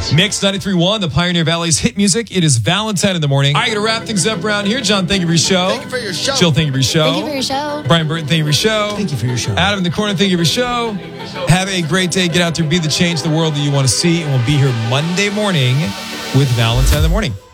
Mix 93.1, the Pioneer Valley's hit music. It is Valentine in the morning. All right, going to wrap things up around here. John, thank you for your show. Thank you for your show. Jill, thank you for your show. Thank you for your show. Brian Burton, thank you for your show. Thank you for your show. Adam in the corner, thank you for your show. Have a great day. Get out there, be the change in the world that you want to see. And we'll be here Monday morning with Valentine in the morning.